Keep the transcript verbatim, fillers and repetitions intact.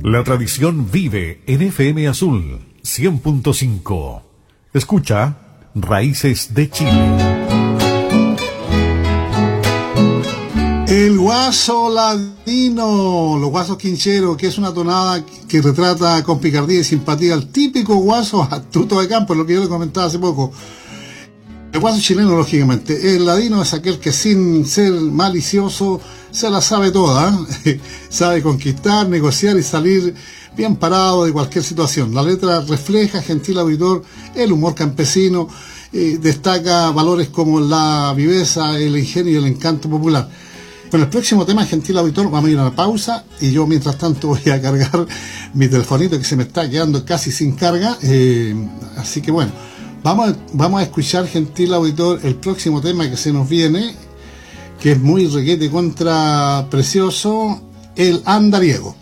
La tradición vive en F M Azul cien punto cinco. Escucha Raíces de Chile. El guaso ladino, los guasos quincheros, que es una tonada que retrata con picardía y simpatía al típico guaso astuto de campo, es lo que yo le comentaba hace poco. El guaso chileno, lógicamente, el ladino es aquel que sin ser malicioso se la sabe toda, ¿eh? Sabe conquistar, negociar y salir bien parado de cualquier situación. La letra refleja, gentil auditor, el humor campesino, eh, destaca valores como la viveza, el ingenio y el encanto popular. Bueno, el próximo tema, gentil auditor, vamos a ir a la pausa y yo mientras tanto voy a cargar mi telefonito que se me está quedando casi sin carga, eh, así que bueno, vamos a, vamos a escuchar, gentil auditor, el próximo tema que se nos viene, que es muy requete contra precioso, el andariego.